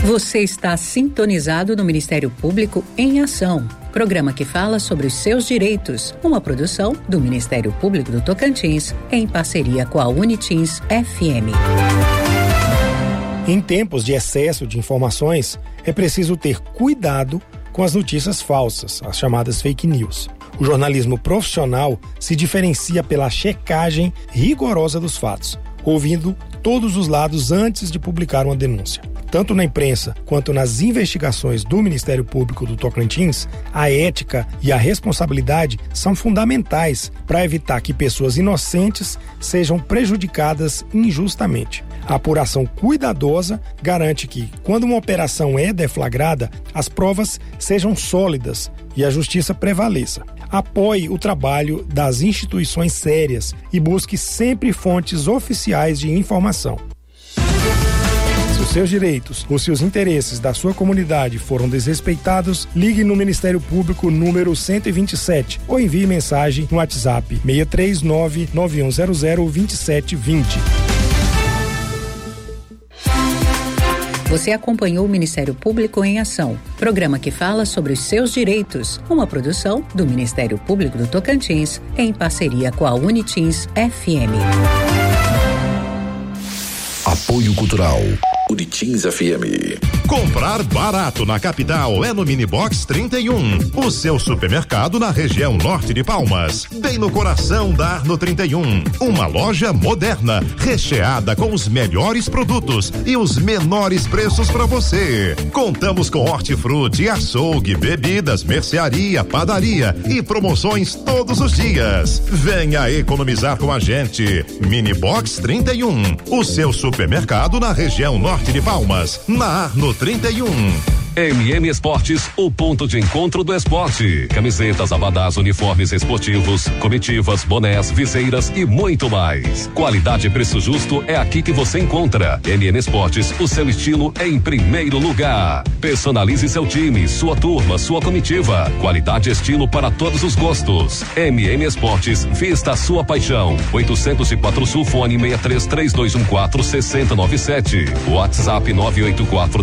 Você está sintonizado no Ministério Público em Ação, programa que fala sobre os seus direitos, uma produção do Ministério Público do Tocantins, em parceria com a Unitins FM. Em tempos de excesso de informações, é preciso ter cuidado com as notícias falsas, as chamadas fake news. O jornalismo profissional se diferencia pela checagem rigorosa dos fatos, ouvindo todos os lados antes de publicar uma denúncia. Tanto na imprensa quanto nas investigações do Ministério Público do Tocantins, a ética e a responsabilidade são fundamentais para evitar que pessoas inocentes sejam prejudicadas injustamente. A apuração cuidadosa garante que, quando uma operação é deflagrada, as provas sejam sólidas e a justiça prevaleça. Apoie o trabalho das instituições sérias e busque sempre fontes oficiais de informação. Se os seus direitos ou se os interesses da sua comunidade foram desrespeitados, ligue no Ministério Público número 127 ou envie mensagem no WhatsApp 639-9100-2720. Você acompanhou o Ministério Público em Ação, programa que fala sobre os seus direitos, uma produção do Ministério Público do Tocantins, em parceria com a Unitins FM. Apoio Cultural Unitins FM. Comprar barato na capital é no Minibox 31, o seu supermercado na região norte de Palmas, bem no coração da Arno 31. Uma loja moderna, recheada com os melhores produtos e os menores preços para você. Contamos com hortifruti, açougue, bebidas, mercearia, padaria e promoções todos os dias. Venha economizar com a gente. Minibox 31, o seu supermercado na região norte de Palmas, na Arno 31. MM Esportes, o ponto de encontro do esporte. Camisetas, abadás, uniformes esportivos, comitivas, bonés, viseiras e muito mais. Qualidade e preço justo é aqui que você encontra. MM Esportes, o seu estilo em primeiro lugar. Personalize seu time, sua turma, sua comitiva. Qualidade e estilo para todos os gostos. MM Esportes, vista a sua paixão. 804 Sul, fone 6332146097. WhatsApp 984